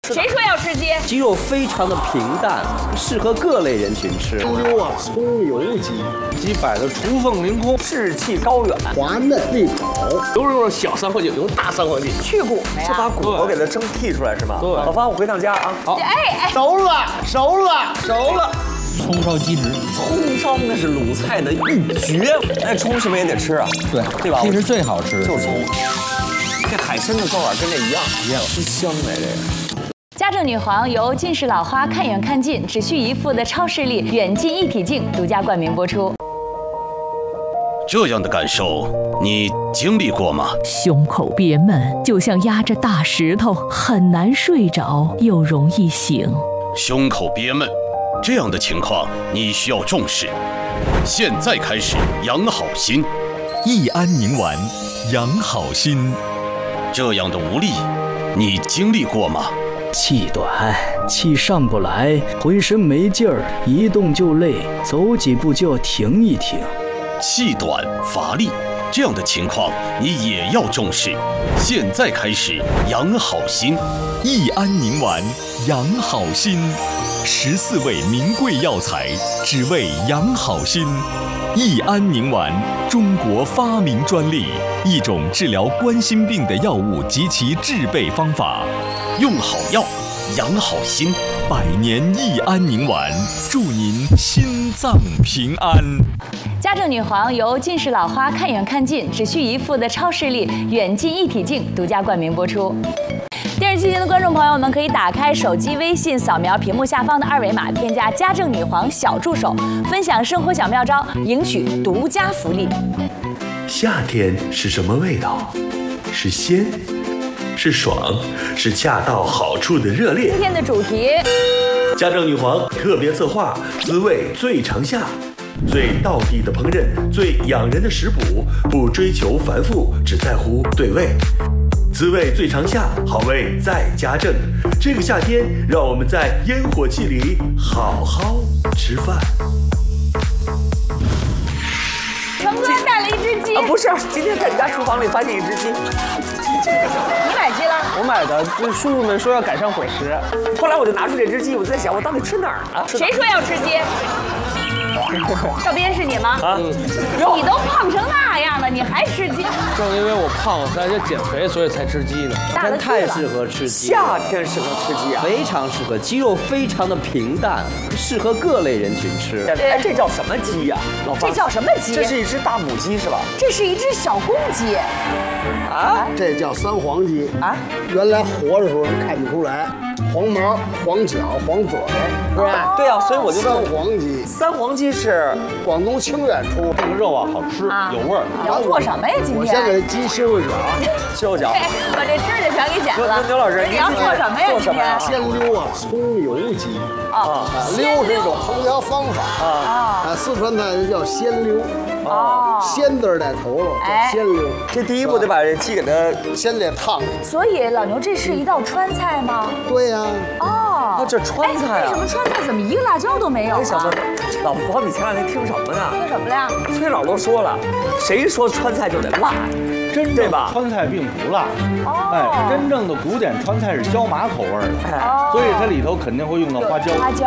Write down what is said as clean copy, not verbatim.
谁说要吃鸡？ 鸡肉非常的平淡，适合各类人群吃。 猪溜啊，葱油鸡， 鸡摆的雏凤凌空， 志气高远， 滑嫩利口。 有种小三黄鸡，有大三黄鸡， 去骨没就把骨头给它蒸剔出来是吗？ 对。 老方，我回趟家啊。 好。 哎， 熟了，熟了， 熟了。 葱烧鸡汁， 葱烧那是鲁菜的一绝。那葱是不是也得吃啊？对吧？ 这是最好吃的， 就是葱。这海参的做法跟这一样，真香哎这个。 家政女皇由近视老花看远看近只需一副的超视力远近一体镜独家冠名播出。 这样的感受你经历过吗？ 胸口憋闷，就像压着大石头，很难睡着，又容易醒。 胸口憋闷，这样的情况你需要重视。现在开始养好心， 益安宁丸，养好心。 这样的无力，你经历过吗？ 气短，气上不来，浑身没劲儿，一动就累，走几步就要停一停。 气短乏力，这样的情况你也要重视。现在开始养好心， 益安宁丸，养好心，14味名贵药材，只为养好心。益安宁丸，中国发明专利，一种治疗冠心病的药物及其制备方法。 用好药，养好心 ，100年益安宁丸，祝您心脏平安。 家政女皇由近视老花看远看近只需一副的超视力远近一体镜独家冠名播出。电视机前的观众朋友们可以打开手机微信，扫描屏幕下方的2维码，添加家政女皇小助手，分享生活小妙招，赢取独家福利。 夏天是什么味道？是鲜，是爽，是恰到好处的热烈。 今天的主题， 家政女皇特别策划，滋味最长夏。最道地的烹饪，最养人的食补，不追求繁复，只在乎对味。滋味最长夏，好味在家政。这个夏天，让我们在烟火气里好好吃饭。 成哥带了一只鸡不是，今天在你家厨房里发现一只鸡。 你买鸡了？ 我买的，就是叔叔们说要改善伙食。 后来我就拿出这只鸡，我在想，我到底吃哪儿了？ 谁说要吃鸡？赵斌是你吗？ 啊， 你都胖成那样了，你还吃鸡？ 正因为我胖，在这减肥，所以才吃鸡的。 大的太适合吃鸡，夏天适合吃鸡啊，非常适合。鸡肉非常的平淡，适合各类人群吃。哎，这叫什么鸡呀？老方， 这叫什么鸡？ 这是一只大母鸡是吧？ 这是一只小公鸡。 啊，这叫三黄鸡啊。原来活的时候看不出来，黄毛、黄脚、黄嘴，是吧？ 对啊，所以我就三黄鸡。 三黄鸡是广东清远出， 这个肉啊好吃，有味儿。 你要做什么呀？今天我先给鸡修修脚， 修脚。 把这指甲全给剪了。 牛老师， 你要做什么呀？ 做什么呀？ 鲜溜啊，葱油鸡。溜是一种烹调方法啊。四川菜就叫鲜溜。鲜字带头了，叫鲜溜。 这第一步得把这鸡给它先得烫。 所以老牛，这是一道川菜吗？ 对呀。 哦， 这川菜啊？ 为什么川菜怎么一个辣椒都没有？ 我想问，老婆，你前两天听什么呢？ 听什么了呀？ 崔老都说了，谁说川菜就得辣？ 真正川菜并不辣，真正的古典川菜是椒麻口味的，所以它里头肯定会用到花椒。